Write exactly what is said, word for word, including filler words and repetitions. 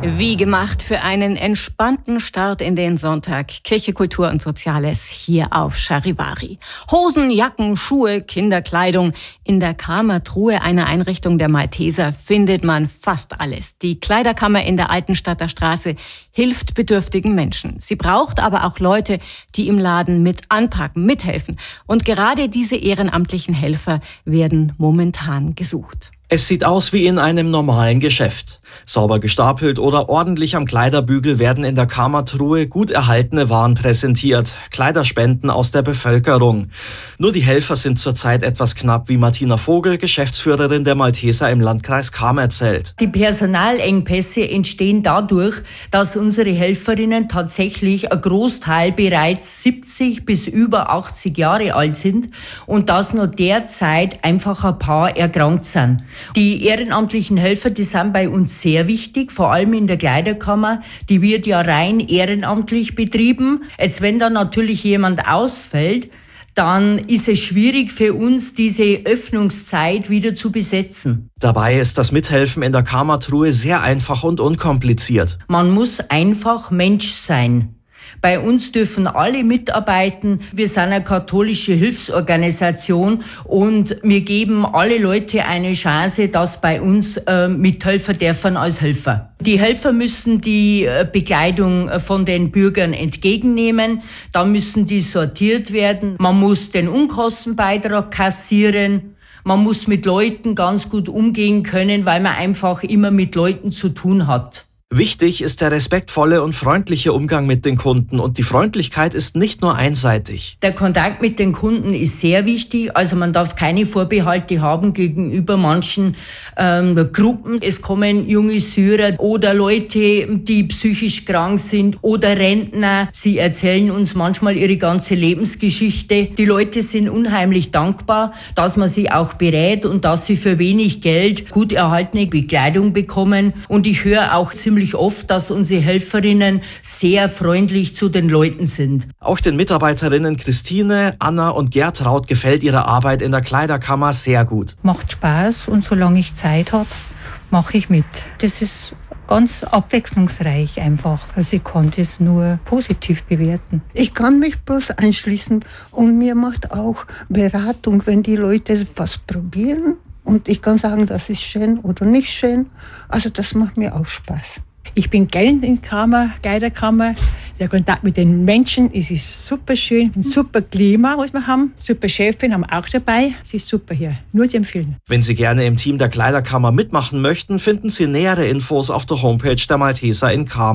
Wie gemacht für einen entspannten Start in den Sonntag. Kirche, Kultur und Soziales hier auf Charivari. Hosen, Jacken, Schuhe, Kinderkleidung. In der Karma-Truhe einer Einrichtung der Malteser findet man fast alles. Die Kleiderkammer in der Altenstadter Straße hilft bedürftigen Menschen. Sie braucht aber auch Leute, die im Laden mit anpacken, mithelfen. Und gerade diese ehrenamtlichen Helfer werden momentan gesucht. Es sieht aus wie in einem normalen Geschäft. Sauber gestapelt oder ordentlich am Kleiderbügel werden in der Karma-Truhe gut erhaltene Waren präsentiert. Kleiderspenden aus der Bevölkerung. Nur die Helfer sind zurzeit etwas knapp, wie Martina Vogel, Geschäftsführerin der Malteser im Landkreis Cham, erzählt. Die Personalengpässe entstehen dadurch, dass unsere Helferinnen tatsächlich ein Großteil bereits siebzig bis über achtzig Jahre alt sind und dass nur derzeit einfach ein paar erkrankt sind. Die ehrenamtlichen Helfer, die sind bei uns sehr wichtig, vor allem in der Kleiderkammer. Die wird ja rein ehrenamtlich betrieben. Jetzt, wenn da natürlich jemand ausfällt, dann ist es schwierig für uns, diese Öffnungszeit wieder zu besetzen. Dabei ist das Mithelfen in der Karma-Truhe sehr einfach und unkompliziert. Man muss einfach Mensch sein. Bei uns dürfen alle mitarbeiten. Wir sind eine katholische Hilfsorganisation und wir geben alle Leute eine Chance, dass bei uns äh, mithelfen dürfen als Helfer. Die Helfer müssen die äh, Bekleidung von den Bürgern entgegennehmen. Dann müssen die sortiert werden. Man muss den Unkostenbeitrag kassieren. Man muss mit Leuten ganz gut umgehen können, weil man einfach immer mit Leuten zu tun hat. Wichtig ist der respektvolle und freundliche Umgang mit den Kunden und die Freundlichkeit ist nicht nur einseitig. Der Kontakt mit den Kunden ist sehr wichtig, also man darf keine Vorbehalte haben gegenüber manchen ähm, Gruppen. Es kommen junge Syrer oder Leute, die psychisch krank sind oder Rentner. Sie erzählen uns manchmal ihre ganze Lebensgeschichte. Die Leute sind unheimlich dankbar, dass man sie auch berät und dass sie für wenig Geld gut erhaltene Bekleidung bekommen. Und ich höre auch ziemlich oft, dass unsere Helferinnen sehr freundlich zu den Leuten sind. Auch den Mitarbeiterinnen Christine, Anna und Gertraud gefällt ihre Arbeit in der Kleiderkammer sehr gut. Macht Spaß und solange ich Zeit habe, mache ich mit. Das ist ganz abwechslungsreich einfach. Also ich kann das nur positiv bewerten. Ich kann mich bloß einschließen und mir macht auch Beratung, wenn die Leute was probieren. Und ich kann sagen, das ist schön oder nicht schön. Also das macht mir auch Spaß. Ich bin gern in Kammer, Kleiderkammer. Der Kontakt mit den Menschen es ist super schön. Ein super Klima, was wir haben. Super Chefin haben wir auch dabei. Es ist super hier. Nur zu empfehlen. Wenn Sie gerne im Team der Kleiderkammer mitmachen möchten, finden Sie nähere Infos auf der Homepage der Malteser in Cham.